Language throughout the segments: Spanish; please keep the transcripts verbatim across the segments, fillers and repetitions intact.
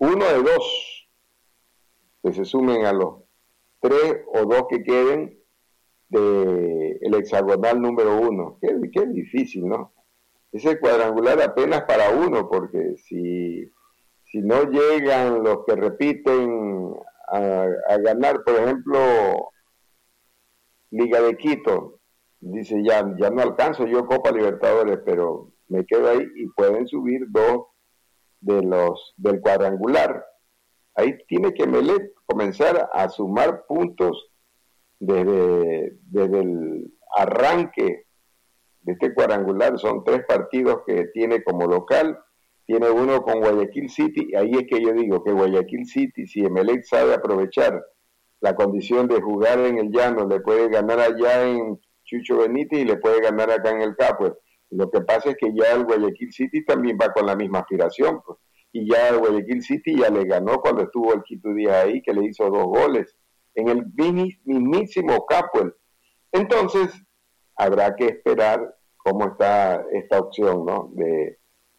uno de dos que se sumen a los tres o dos que queden del de hexagonal número uno. Qué, qué difícil, ¿no? Ese cuadrangular apenas para uno, porque si, si no llegan los que repiten a, a ganar, por ejemplo, Liga de Quito, dice ya, ya no alcanzo yo Copa Libertadores, pero me quedo ahí y pueden subir dos de los del cuadrangular. Ahí tiene que Emelec comenzar a sumar puntos desde, desde el arranque de este cuadrangular. Son tres partidos que tiene como local, tiene uno con Guayaquil City, y ahí es que yo digo que Guayaquil City, si Emelec sabe aprovechar la condición de jugar en el llano, le puede ganar allá en Chucho Benítez y le puede ganar acá en el Capo. Lo que pasa es que ya el Guayaquil City también va con la misma aspiración, pues. Y ya el Guayaquil City ya le ganó cuando estuvo el Quito Díaz ahí, que le hizo dos goles en el mismísimo Capo. Entonces habrá que esperar cómo está esta opción, ¿no? De,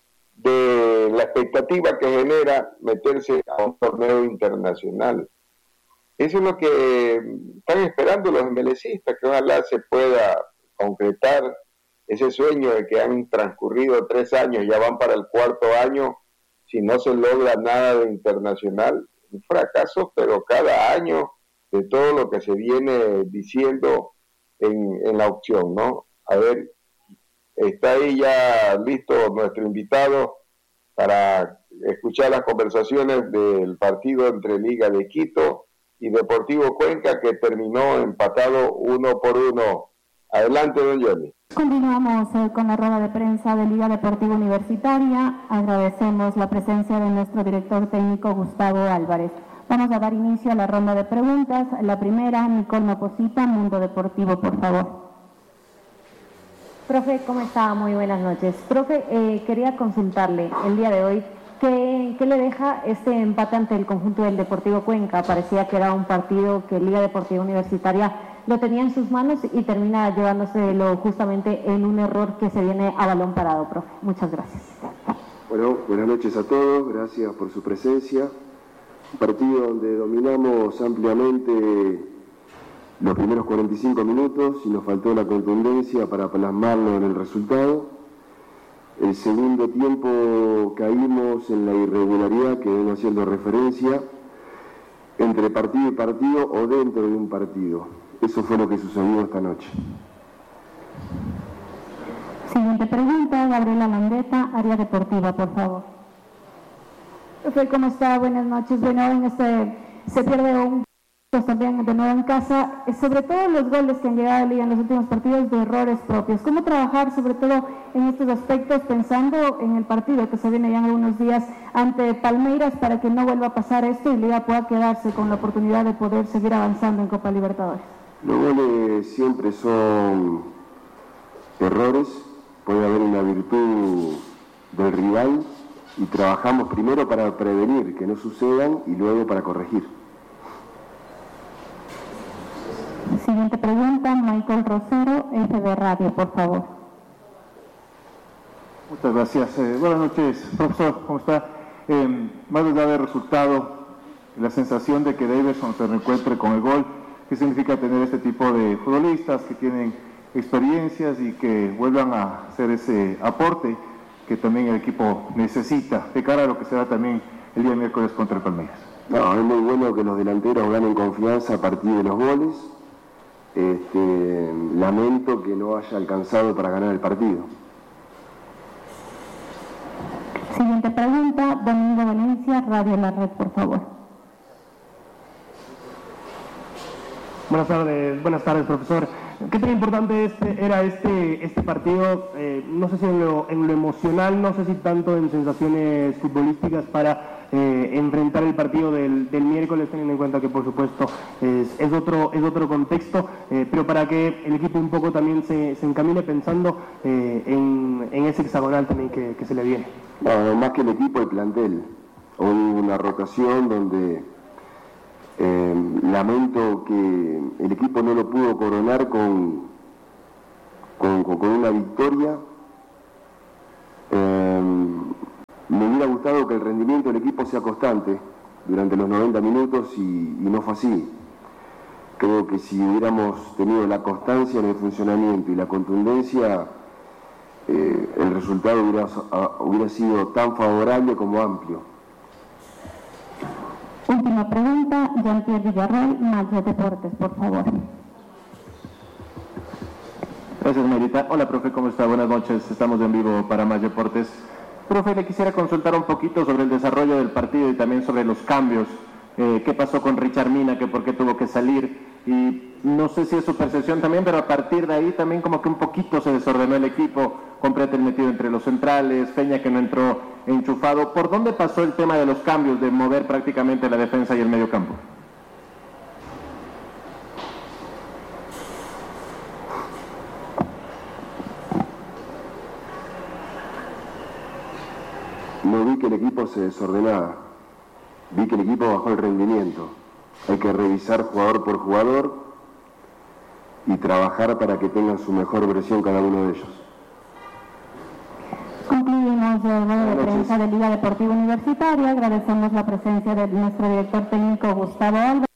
de la expectativa que genera meterse a un torneo internacional. Eso es lo que están esperando los emelecistas, que ojalá se pueda concretar ese sueño de que han transcurrido tres años, ya van para el cuarto año, si no se logra nada de internacional, un fracaso, pero cada año de todo lo que se viene diciendo en, en la opción, ¿no? A ver, está ahí ya listo nuestro invitado para escuchar las conversaciones del partido entre Liga de Quito y Deportivo Cuenca, que terminó empatado uno por uno. Adelante, don Johnny. Continuamos eh, con la rueda de prensa de Liga Deportiva Universitaria. Agradecemos la presencia de nuestro director técnico Gustavo Álvarez. Vamos a dar inicio a la ronda de preguntas. La primera, Nicole Maposita, Mundo Deportivo, por favor. Profe, ¿cómo está? Muy buenas noches. Profe, eh, quería consultarle el día de hoy, ¿qué, ¿qué le deja este empate ante el conjunto del Deportivo Cuenca? Parecía que era un partido que Liga Deportiva Universitaria lo tenía en sus manos y termina llevándoselo justamente en un error que se viene a balón parado, profe. Muchas gracias. Bueno, buenas noches a todos, gracias por su presencia. Un partido donde dominamos ampliamente los primeros cuarenta y cinco minutos y nos faltó la contundencia para plasmarlo en el resultado. El segundo tiempo caímos en la irregularidad que vengo haciendo referencia entre partido y partido o dentro de un partido. Eso fue lo que sucedió esta noche. Siguiente pregunta, Gabriela Landeta, Área Deportiva, por favor. Profe, ¿cómo está? Buenas noches. Bueno, en este se pierde un también de nuevo en casa, sobre todo los goles que han llegado a Liga en los últimos partidos de errores propios. ¿Cómo trabajar sobre todo en estos aspectos pensando en el partido que se viene ya en algunos días ante Palmeiras para que no vuelva a pasar esto y Liga pueda quedarse con la oportunidad de poder seguir avanzando en Copa Libertadores? Los goles siempre son errores, puede haber una virtud del rival y trabajamos primero para prevenir que no sucedan y luego para corregir. Siguiente pregunta, Michael Rosero, F B Radio, por favor. Muchas gracias. Eh, buenas noches, profesor, ¿cómo está? Eh, más allá del resultado, la sensación de que Davidson se reencuentre con el gol, ¿qué significa tener este tipo de futbolistas que tienen experiencias y que vuelvan a hacer ese aporte que también el equipo necesita de cara a lo que será también el día miércoles contra el Palmeiras? No, es muy bueno que los delanteros ganen confianza a partir de los goles. Este, lamento que no haya alcanzado para ganar el partido. Siguiente pregunta, Domingo Valencia, Radio La Red, por favor. Buenas tardes, buenas tardes, profesor. ¿Qué tan importante este, era este, este partido? Eh, no sé si en lo, en lo emocional, no sé si tanto en sensaciones futbolísticas para eh, enfrentar el partido del, del miércoles, teniendo en cuenta que por supuesto es, es, otro, es otro contexto, eh, pero para que el equipo un poco también se, se encamine pensando eh, en, en ese hexagonal también que, que se le viene. Bueno, más que el equipo, el plantel. Hubo una rotación donde eh, lamento que el equipo no lo pudo coronar con, con, con una victoria. Eh, Me hubiera gustado que el rendimiento del equipo sea constante durante los noventa minutos y, y no fue así. Creo que si hubiéramos tenido la constancia en el funcionamiento y la contundencia, eh, el resultado hubiera, hubiera sido tan favorable como amplio. Última pregunta, Jean-Pierre Villarreal, Mage Deportes, por favor. Gracias, Marita. Hola, profe, ¿cómo está? Buenas noches. Estamos en vivo para Mage Deportes. Profe, le quisiera consultar un poquito sobre el desarrollo del partido y también sobre los cambios. Eh, ¿Qué pasó con Richard Mina? ¿Que por qué tuvo que salir? Y no sé si es su percepción también, pero a partir de ahí también como que un poquito se desordenó el equipo, con Pretel metido entre los centrales, Peña que no entró enchufado. ¿Por dónde pasó el tema de los cambios, de mover prácticamente la defensa y el medio campo? No vi que el equipo se desordenaba, vi que el equipo bajó el rendimiento. Hay que revisar jugador por jugador y trabajar para que tengan su mejor versión cada uno de ellos. Concluimos la rueda de prensa de Liga Deportiva Universitaria. Agradecemos la presencia de nuestro director técnico Gustavo Álvarez.